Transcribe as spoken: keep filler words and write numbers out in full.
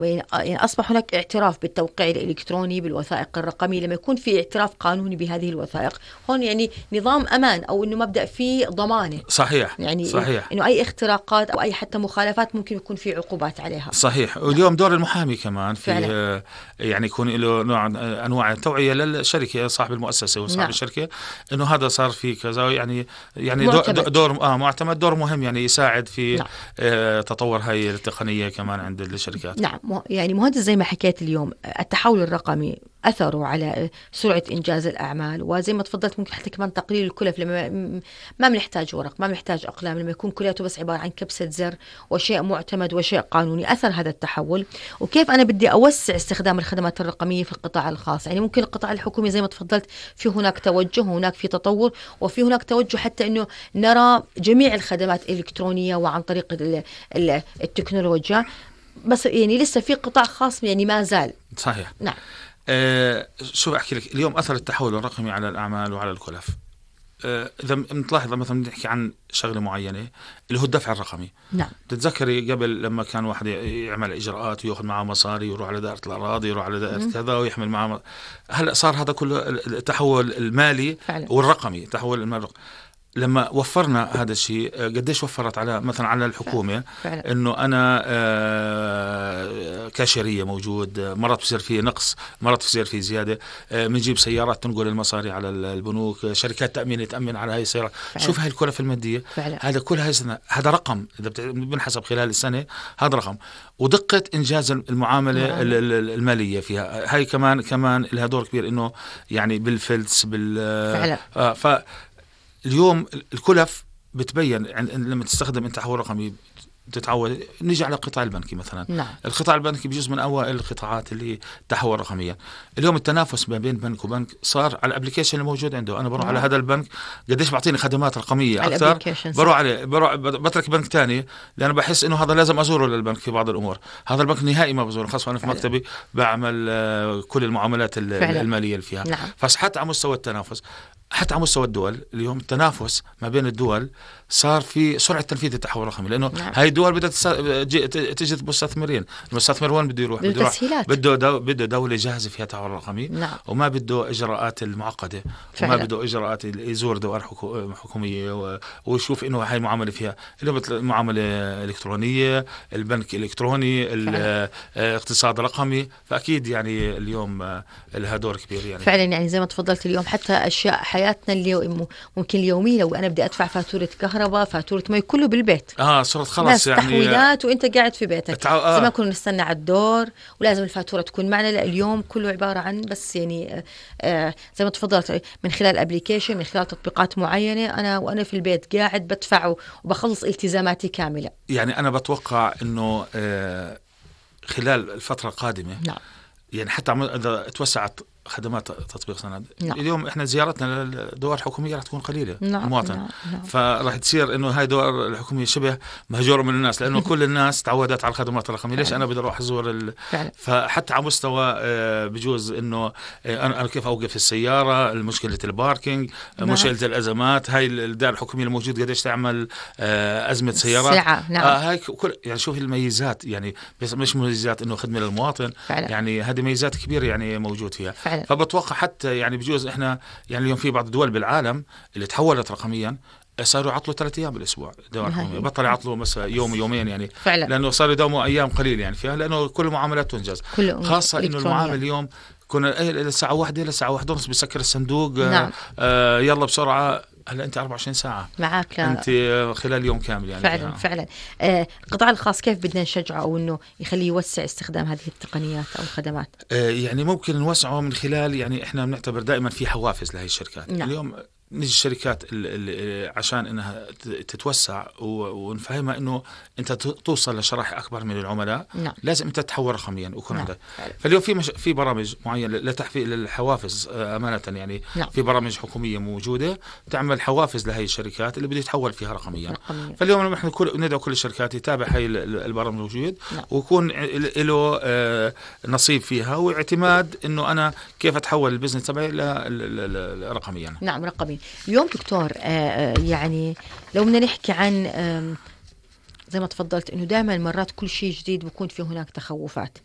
يعني أصبح هناك اعتراف بالتوقيع الإلكتروني بالوثائق الرقمية. لما يكون في اعتراف قانوني بهذه الوثائق، هون يعني نظام أمان، أو إنه مبدأ فيه ضمانة. صحيح يعني صحيح. إنه أي اختراقات أو أي حتى مخالفات ممكن يكون في عقوبات عليها. صحيح. واليوم دور المحامي كمان في فعلا. يعني يكون له نوع أنواع التوعية للشركة، صاحب المؤسسة وصاحب نعم. الشركة، إنه هذا صار في كذا، يعني يعني معتمد. دور آه معتمد، دور مهم، يعني يساعد في نعم. آه تطور هاي التقنية كمان عند الشركات. نعم. يعني مهندس، زي ما حكيت اليوم التحول الرقمي أثره على سرعة إنجاز الأعمال، وزي ما تفضلت ممكن حتى كمان تقليل الكلف. لما ما بنحتاج ورق، ما بنحتاج أقلام، لما يكون كلياته بس عبارة عن كبسة زر وشيء معتمد وشيء قانوني. أثر هذا التحول وكيف أنا بدي أوسع استخدام الخدمات الرقمية في القطاع الخاص. يعني ممكن القطاع الحكومي زي ما تفضلت في هناك توجه، وهناك في تطور، وفي هناك توجه حتى أنه نرى جميع الخدمات الإلكترونية وعن طريق التكنولوجيا. بس يعني لسه في قطاع خاص يعني ما زال. صحيح. نعم. أه شو أحكي لك اليوم أثر التحول الرقمي على الأعمال وعلى الكلف. أه إذا بنلاحظ مثلا نحكي عن شغلة معينة اللي هو الدفع الرقمي. نعم. تتذكري قبل لما كان واحد يعمل إجراءات ويأخذ معه مصاري، يروح على دائرة الأراضي، يروح على دائرة كذا ويحمل معه م... هلأ صار هذا كله التحول المالي فعلا. والرقمي، تحول المالي. لما وفرنا هذا الشيء قديش وفرت على مثلا على الحكومة. فعلا. انه انا آه كاشيرية موجود، مرات بصير فيه نقص، مرات بصير فيه زيادة، آه بنجيب سيارات تنقل المصاري على البنوك، شركات تأمين تأمن على هاي السيارات. شوف هاي الكلف المادية. فعلا. هذا كل هاي السنة، هذا رقم اذا بنحسب خلال السنة، هذا رقم. ودقة انجاز المعاملة نعم. المالية فيها هاي كمان كمان لها دور كبير، انه يعني بالفلس بال فعلا. آه ف اليوم الكلف بتبين لما تستخدم انت تحول رقمي، تتعود. نيجي على القطاع البنكي مثلا. نعم. القطاع البنكي بجزء من اوائل القطاعات اللي تحول رقميا. اليوم التنافس ما بين بنك وبنك صار على الابلكيشن الموجود عنده. انا بروح نعم. على هذا البنك قديش بعطيني خدمات رقميه اكثر، بروح عليه بروح بترك بنك تاني، لأن بحس انه هذا لازم ازوره للبنك في بعض الامور. هذا البنك نهائي ما بزوره، خاصه انا في مكتبي بعمل كل المعاملات فعلا. الماليه اللي فيها. نعم. فحتى على مستوى التنافس، حتى على مستوى الدول اليوم التنافس ما بين الدول صار في سرعة تنفيذ التحول الرقمي، لأنه نعم. هاي الدول بدها تجذب مستثمرين. المستثمر وين بده يروح؟ بده يروح بده دو بده دولة جاهزة فيها تحول رقمي. نعم. وما بده إجراءات المعقدة فعلا. وما بده إجراءات يزور دوائر حكومية ويشوف إنه هاي المعاملة فيها اليوم معاملة إلكترونية، البنك إلكتروني، الاقتصاد رقمي. فأكيد يعني اليوم لها دور كبير يعني. فعلا. يعني زي ما تفضلت اليوم حتى أشياء حياتنا اليوم ممكن اليومية، لو أنا بدي أدفع فاتورة كهرباء، فاتورة مي، كله بالبيت. اه صرت خلاص يعني تحويلات وانت قاعد في بيتك. تعو... آه. زي ما كنا نستنى على الدور ولازم الفاتورة تكون معنا. لا، اليوم كله عبارة عن بس يعني آه آه زي ما تفضلت من خلال ابليكيشن، من خلال تطبيقات معينة، أنا وأنا في البيت قاعد بدفع وبخلص التزاماتي كاملة. يعني أنا بتوقع إنه آه خلال الفترة القادمة نعم. يعني حتى إذا توسعت خدمات تطبيق سند نعم. اليوم احنا زيارتنا للدوائر الحكوميه راح تكون قليله نعم. المواطن نعم. نعم. فراح تصير انه هاي الدوائر الحكوميه شبه مهجوره من الناس، لانه كل الناس تعودت على الخدمات الرقميه. ليش انا بدي اروح ازور ال... فحتى على مستوى بجوز انه انا كيف اوقف السياره، مشكله الباركينج نعم. مشكله الازمات، هاي الدائره الحكوميه الموجوده قديش تعمل ازمه سيارات ساعة. نعم. آه هاي كل يعني شوف الميزات، يعني بس مش ميزات انه خدمه للمواطن فعلا. يعني هذه ميزات كبيره يعني موجود فيها فعلا. فبتوقع حتى يعني بجوز احنا يعني اليوم في بعض الدول بالعالم اللي تحولت رقميا صاروا يعطلوا ثلاث ايام بالاسبوع دوام حكومي، بطل يعطلوا مثلا يوم يومين يعني فعلا. لانه صاروا يداوموا ايام قليل يعني فيها، لانه كل المعاملات تنجز، خاصه انه المعامل اليوم كنا الساعه واحدة لساعه واحدة ونص بيسكر الصندوق نعم. آه يلا بسرعه. هلا انت أربعة وعشرين ساعه معك، لا. انت خلال يوم كامل يعني فعلا يعني. فعلا آه القطاع الخاص كيف بدنا نشجعه او انه يخليه يوسع استخدام هذه التقنيات او الخدمات؟ آه يعني ممكن نوسعه من خلال يعني احنا بنعتبر دائما في حوافز لهي الشركات نعم. اليوم نيجي الشركات اللي عشان انها تتوسع ونفهمها انه انت توصل لشرائح اكبر من العملاء نعم. لازم انت تتحول رقميا ويكون نعم. عندك. فاليوم في مش في برامج معينه لتحفيز للحوافز امانه يعني نعم. في برامج حكوميه موجوده تعمل حوافز لهي الشركات اللي بده يتحول فيها رقميا, رقميا. فاليوم نحن كل ندعو كل الشركات يتابع هي البرامج الموجود نعم. ويكون له نصيب فيها واعتماد انه انا كيف اتحول البزنس تبعي رقميا. نعم رقميا. اليوم دكتور آه يعني لو بدنا نحكي عن زي ما تفضلت انه دائما مرات كل شيء جديد بيكون في هناك تخوفات.